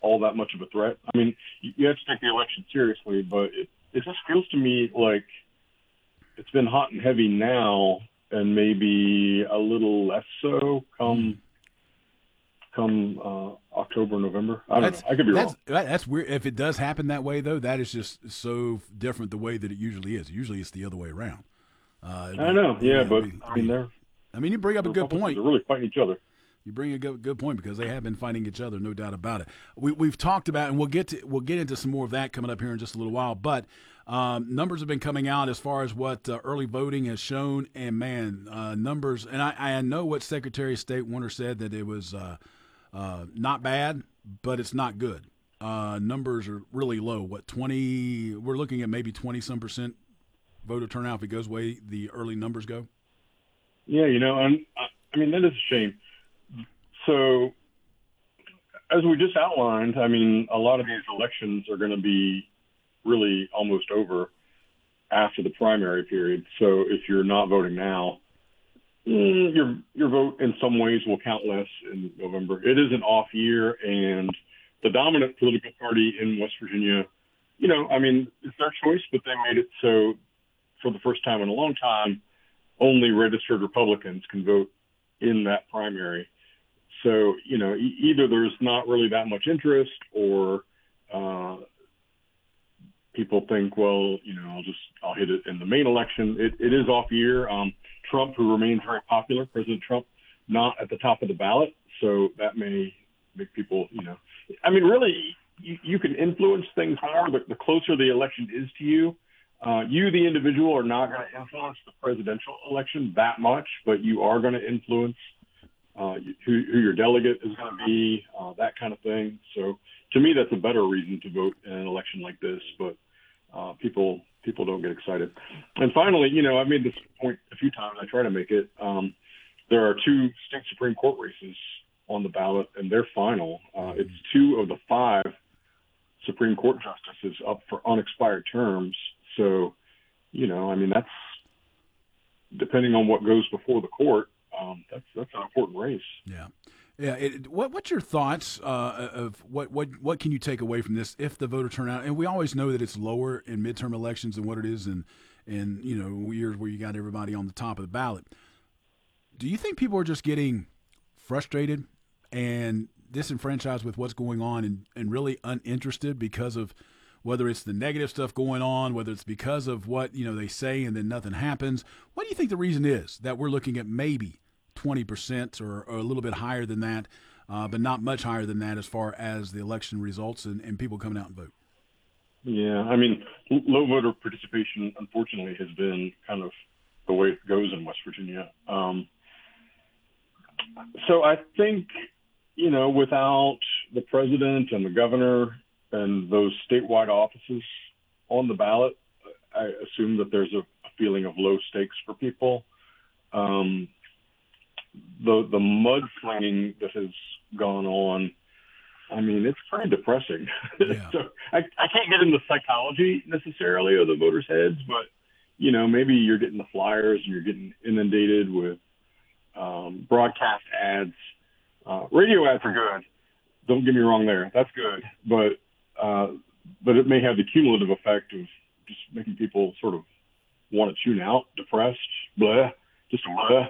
all that much of a threat. I mean, you have to take the election seriously, but it just feels to me like it's been hot and heavy now, and maybe a little less so come October, November. I don't know. I could be wrong. That's weird. If it does happen that way, though, that is just so different the way that it usually is. Usually, it's the other way around. I know, but I mean, you bring up a good point. They're really fighting each other. You bring a good point, because they have been fighting each other, no doubt about it. We've talked about, and we'll get into some more of that coming up here in just a little while. But numbers have been coming out as far as what early voting has shown, and man, numbers. And I know what Secretary of State Warner said, that it was not bad, but it's not good. Numbers are really low. What, 20? We're looking at maybe 20-some% voter turnout if it goes way the early numbers go. Yeah, and I mean, that is a shame. So, as we just outlined, I mean, a lot of these elections are going to be really almost over after the primary period. So, if you're not voting now, your vote in some ways will count less in November. It is an off year, and the dominant political party in West Virginia, I mean, it's their choice, but they made it so for the first time in a long time, only registered Republicans can vote in that primary. So, either there's not really that much interest, or people think, well, I'll hit it in the main election. It is off year. Trump, who remains very popular, President Trump, not at the top of the ballot. So that may make people, I mean, really, you can influence things more, but the closer the election is to you, you, the individual, are not going to influence the presidential election that much, but you are going to influence who your delegate is going to be, that kind of thing. So to me, that's a better reason to vote in an election like this, but people don't get excited. And finally, I've made this point a few times. I try to make it. There are 2 state Supreme Court races on the ballot, and they're final. It's 2 of the 5 Supreme Court justices up for unexpired terms. So, I mean, that's depending on what goes before the court. That's an important race. Yeah. What's your thoughts of what can you take away from this if the voter turnout? And we always know that it's lower in midterm elections than what it is in years where you got everybody on the top of the ballot. Do you think people are just getting frustrated and disenfranchised with what's going on and really uninterested because of whether it's the negative stuff going on, whether it's because of what they say and then nothing happens? What do you think the reason is that we're looking at maybe 20% or a little bit higher than that, but not much higher than that as far as the election results and people coming out and vote? Yeah, I mean, low voter participation, unfortunately, has been kind of the way it goes in West Virginia. So I think, without the president and the governor and those statewide offices on the ballot, I assume that there's a feeling of low stakes for people. The mudslinging that has gone on, I mean, it's pretty depressing. Yeah. So I can't get into psychology necessarily of the voters' heads, but, maybe you're getting the flyers and you're getting inundated with broadcast ads. Radio ads are good. Don't get me wrong there. That's good. But it may have the cumulative effect of just making people sort of want to tune out, depressed, blah, just blah.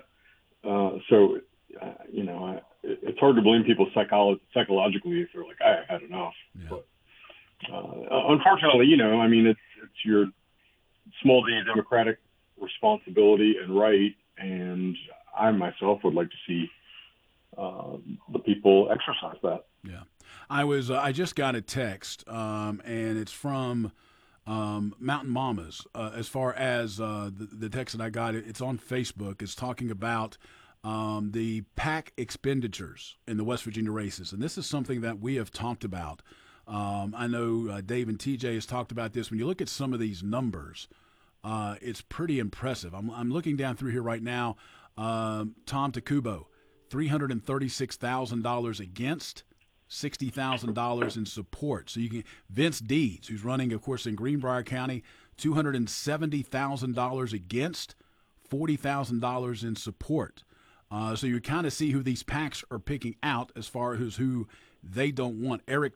It's hard to blame people psychologically if they're like, I had enough. Yeah. But unfortunately, I mean, it's your small d democratic responsibility and right, and I myself would like to see the people exercise that. Yeah, I just got a text, and it's from Mountain Mamas. As far as the text that I got, it's on Facebook. It's talking about the PAC expenditures in the West Virginia races, and this is something that we have talked about. I know Dave and TJ has talked about this. When you look at some of these numbers, it's pretty impressive. I'm looking down through here right now. Tom Takubo, $336,000 against, $60,000 in support. So you can Vince Deeds, who's running, of course, in Greenbrier County, $270,000 against, $40,000 in support. So you kind of see who these PACs are picking out as far as who they don't want. Eric